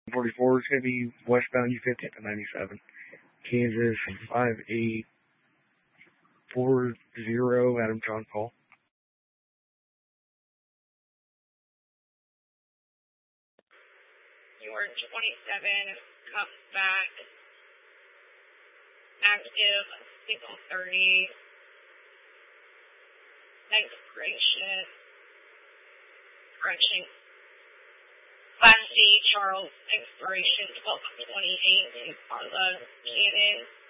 44 is going to be westbound U50 at 97. Kansas 5840, Adam John Paul. Your 27 comes back. Active, signal 30. Expiration. Correction. Class C, Charles, expiration 12/28 in Carla, Shannon.